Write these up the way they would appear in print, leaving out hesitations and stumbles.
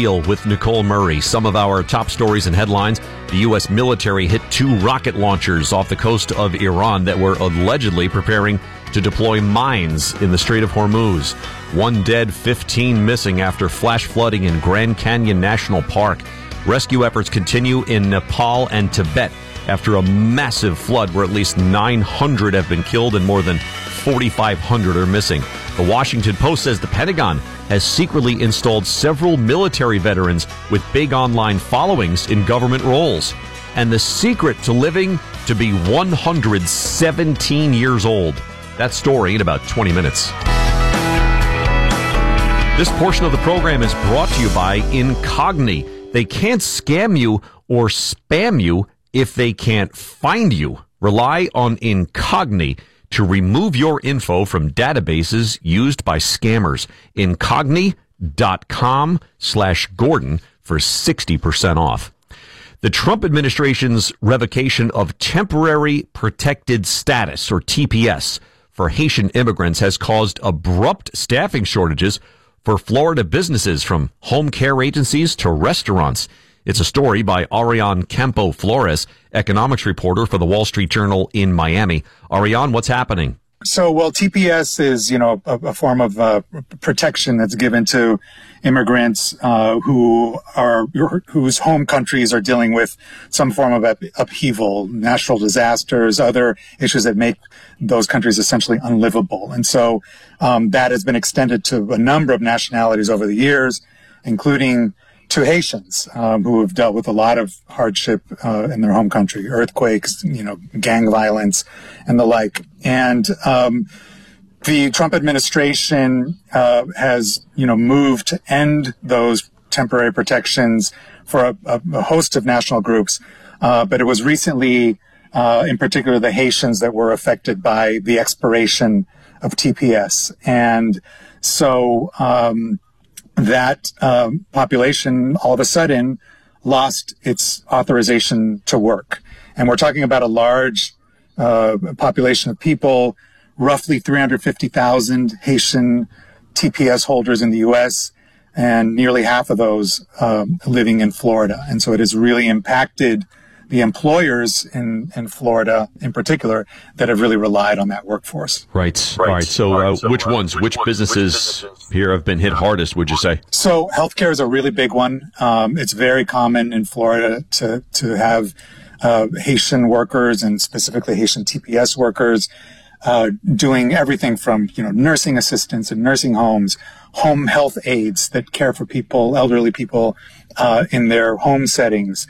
Deal with Nicole Murray. Some of our top stories and headlines. The U.S. military hit 2 rocket launchers off the coast of Iran that were allegedly preparing to deploy mines in the Strait of Hormuz. 1 dead, 15 missing after flash flooding in Grand Canyon National Park. Rescue efforts continue in Nepal and Tibet after a massive flood where at least 900 have been killed and more than 4,500 are missing. The Washington Post says the Pentagon has secretly installed several military veterans with big online followings in government roles. And the secret to living to be 117 years old. That story in about 20 minutes. This portion of the program is brought to you by Incogni. They can't scam you or spam you if they can't find you. Rely on Incogni to remove your info from databases used by scammers. Incogni.com/Gordon for 60% off. The Trump administration's revocation of temporary protected status, or TPS, for Haitian immigrants has caused abrupt staffing shortages for Florida businesses, from home care agencies to restaurants. It's a story by Ariane Campo Flores, economics reporter for the Wall Street Journal in Miami. Ariane, what's happening? So, TPS is, a form of protection that's given to immigrants whose home countries are dealing with some form of upheaval, natural disasters, other issues that make those countries essentially unlivable. And so that has been extended to a number of nationalities over the years, including to Haitians who have dealt with a lot of hardship in their home country, earthquakes, gang violence, and the like. And the Trump administration has, moved to end those temporary protections for a host of national groups. But it was recently, in particular, the Haitians that were affected by the expiration of TPS. And so that population all of a sudden lost its authorization to work. And we're talking about a large population of people, roughly 350,000 Haitian TPS holders in the U.S., and nearly half of those living in Florida. And so it has really impacted the employers in Florida in particular that have really relied on that workforce. Right. All right. So which businesses here have been hit hardest, would you say? So healthcare is a really big one. It's very common in Florida to have Haitian workers, and specifically Haitian TPS workers, doing everything from, nursing assistants in nursing homes, home health aides that care for people, elderly people, in their home settings,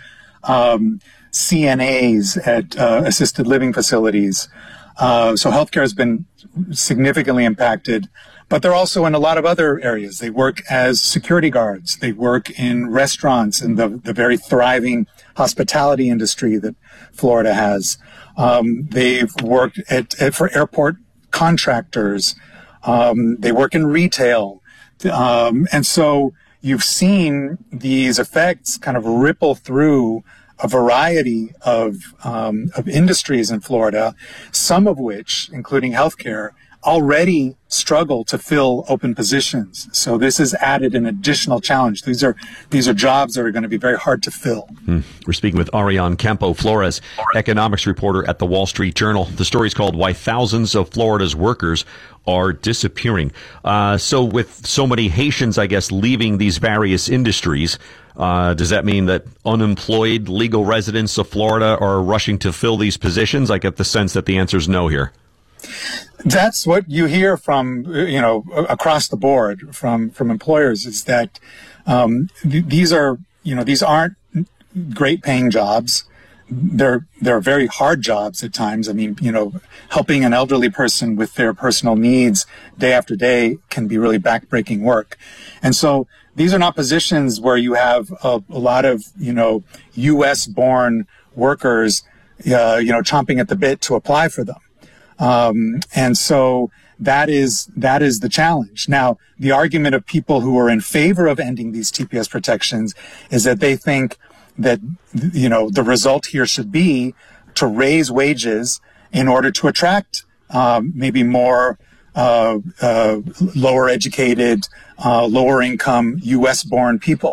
CNAs at assisted living facilities. So healthcare has been significantly impacted, but they're also in a lot of other areas. They work as security guards. They work in restaurants and the very thriving hospitality industry that Florida has. They've worked for airport contractors. They work in retail. And so you've seen these effects kind of ripple through a variety of industries in Florida, some of which, including healthcare, already struggle to fill open positions. So this has added an additional challenge. These are jobs that are going to be very hard to fill. We're speaking with Ariane Campo Flores, economics reporter at the Wall Street Journal. The story is called "Why Thousands of Florida's Workers Are Disappearing." So with so many Haitians, I guess, leaving these various industries, does that mean that unemployed legal residents of Florida are rushing to fill these positions? I get the sense that the answer is no here. That's what you hear from, across the board from employers, is that these aren't great paying jobs. They're very hard jobs at times. I mean, helping an elderly person with their personal needs day after day can be really backbreaking work. And so these are not positions where you have a lot of, U.S. born workers, chomping at the bit to apply for them. And so that is the challenge. Now, the argument of people who are in favor of ending these TPS protections is that they think that, the result here should be to raise wages in order to attract, maybe more, lower educated, lower income U.S. born people.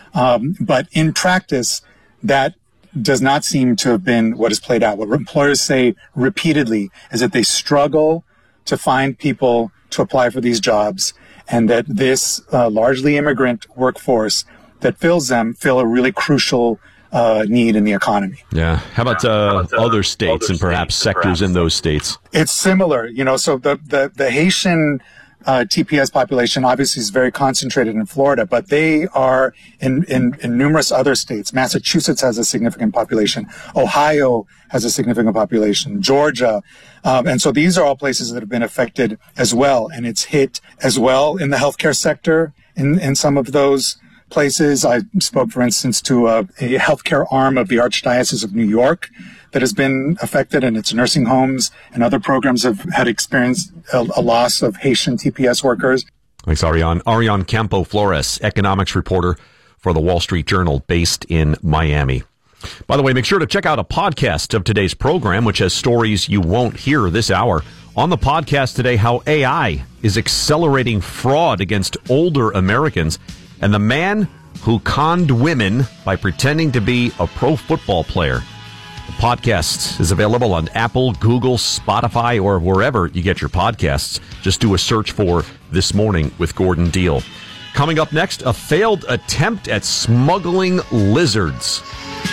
But in practice, that does not seem to have been what has played out. What employers say repeatedly is that they struggle to find people to apply for these jobs, and that this largely immigrant workforce that fills them fill a really crucial need in the economy. Yeah. How about other states and perhaps sectors in those states? It's similar. So the Haitian TPS population obviously is very concentrated in Florida, but they are in numerous other states. Massachusetts has a significant population. Ohio has a significant population. Georgia. And so these are all places that have been affected as well. And it's hit as well in the healthcare sector in some of those places. I spoke, for instance, to a healthcare arm of the Archdiocese of New York that has been affected, and its nursing homes and other programs have had experienced a loss of Haitian TPS workers. Thanks, Ariane. Ariane Campo Flores, economics reporter for the Wall Street Journal based in Miami. By the way, make sure to check out a podcast of today's program, which has stories you won't hear this hour. On the podcast today, how AI is accelerating fraud against older Americans, and the man who conned women by pretending to be a pro football player. The podcast is available on Apple, Google, Spotify, or wherever you get your podcasts. Just do a search for This Morning with Gordon Deal. Coming up next, a failed attempt at smuggling lizards.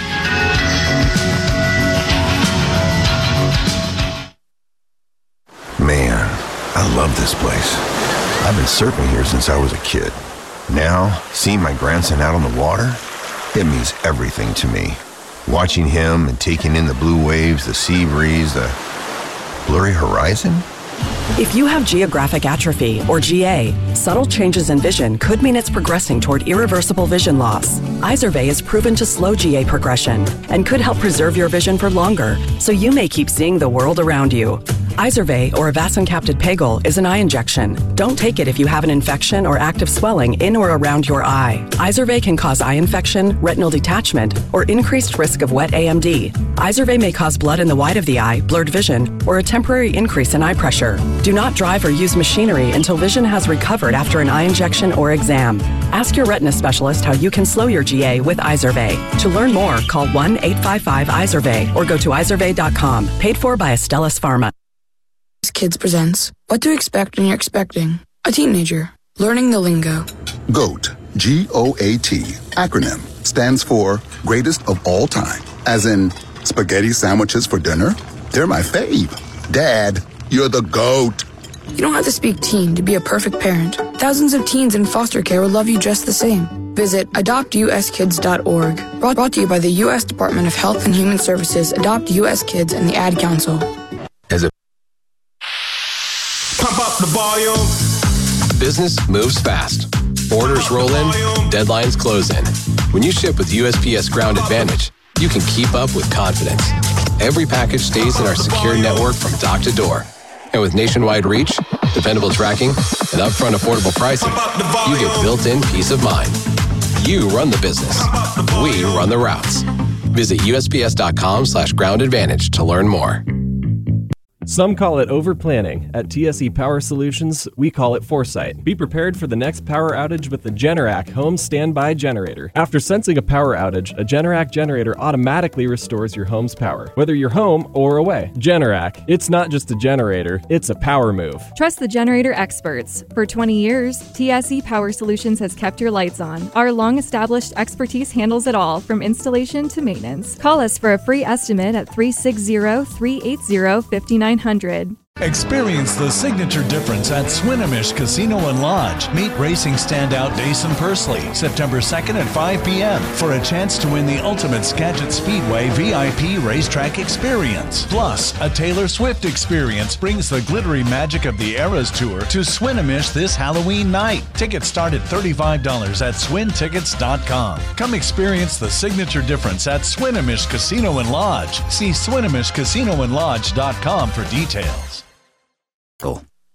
Man, I love this place. I've been surfing here since I was a kid. Now, seeing my grandson out on the water, it means everything to me. Watching him and taking in the blue waves, the sea breeze, the blurry horizon. If you have geographic atrophy, or GA, subtle changes in vision could mean it's progressing toward irreversible vision loss. Izervay is proven to slow GA progression and could help preserve your vision for longer, so you may keep seeing the world around you. Izervay, or avacincaptad pegol, is an eye injection. Don't take it if you have an infection or active swelling in or around your eye. Izervay can cause eye infection, retinal detachment, or increased risk of wet AMD. Izervay may cause blood in the white of the eye, blurred vision, or a temporary increase in eye pressure. Do not drive or use machinery until vision has recovered after an eye injection or exam. Ask your retina specialist how you can slow your GA with Izervay. To learn more, call 1-855-IZERVAY or go to izervay.com. Paid for by Astellas Pharma. Kids presents What to Expect When You're Expecting a Teenager. Learning the lingo. GOAT, G-O-A-T, acronym, stands for Greatest of All Time. As in, spaghetti sandwiches for dinner? They're my fave. Dad, you're the GOAT. You don't have to speak teen to be a perfect parent. Thousands of teens in foster care will love you just the same. Visit adoptuskids.org. Brought to you by the U.S. Department of Health and Human Services, Adopt U.S. Kids, and the Ad Council. Pump up the volume. Business moves fast. Orders roll in, deadlines close in. When you ship with USPS Ground Advantage, you can keep up with confidence. Every package stays in our secure network from dock to door. And with nationwide reach, dependable tracking, and upfront affordable pricing, you get built-in peace of mind. You run the business. We run the routes. Visit USPS.com/Ground Advantage to learn more. Some call it over-planning. At TSE Power Solutions, we call it foresight. Be prepared for the next power outage with the Generac Home Standby Generator. After sensing a power outage, a Generac generator automatically restores your home's power, whether you're home or away. Generac, it's not just a generator, it's a power move. Trust the generator experts. For 20 years, TSE Power Solutions has kept your lights on. Our long-established expertise handles it all, from installation to maintenance. Call us for a free estimate at 360-380-5900. Experience the signature difference at Swinomish Casino and Lodge. Meet racing standout Dason Pursley September 2nd at 5 p.m. for a chance to win the ultimate Skagit Speedway VIP racetrack experience. Plus, a Taylor Swift experience brings the glittery magic of the Eras Tour to Swinomish this Halloween night. Tickets start at $35 at swintickets.com. Come experience the signature difference at Swinomish Casino and Lodge. See SwinomishCasinoandLodge.com for details.